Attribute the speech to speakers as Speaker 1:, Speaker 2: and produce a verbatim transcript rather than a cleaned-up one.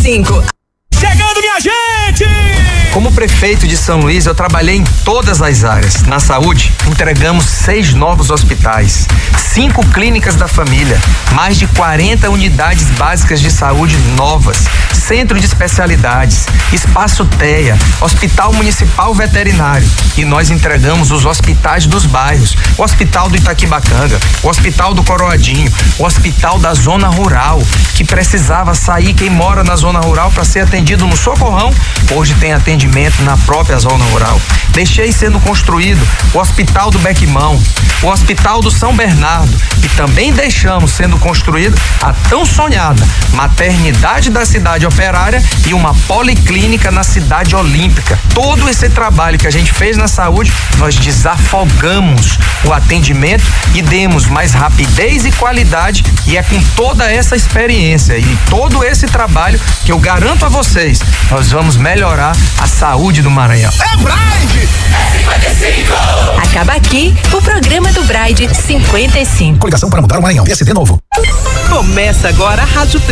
Speaker 1: cinco.
Speaker 2: Chegando, minha gente!
Speaker 3: Como prefeito de São Luís, eu trabalhei em todas as áreas. Na saúde, entregamos seis novos hospitais, cinco clínicas da família, mais de quarenta unidades básicas de saúde novas, centro de especialidades, espaço T E A, Hospital Municipal Veterinário. E nós entregamos os hospitais dos bairros, o Hospital do Itaquibacanga, o Hospital do Coroadinho, o Hospital da Zona Rural, que precisava sair quem mora na Zona Rural para ser atendido no Socorrão, hoje tem atendimento na própria Zona Rural. Deixei sendo construído o Hospital do Bequimão, o Hospital do São Bernardo e também deixamos sendo construído a tão sonhada Maternidade da Cidade Operária e uma policlínica na Cidade Olímpica. Todo esse trabalho que a gente fez na saúde, nós desafogamos o atendimento e demos mais rapidez e qualidade, e é com toda essa experiência e todo esse trabalho que eu garanto a vocês, nós vamos melhorar a saúde do Maranhão.
Speaker 2: É Bride!
Speaker 1: É cinquenta e cinco! Acaba aqui o programa do Bride cinquenta e cinco.
Speaker 2: Coligação para mudar o Maranhão. P S D novo.
Speaker 4: Começa agora a Rádio três.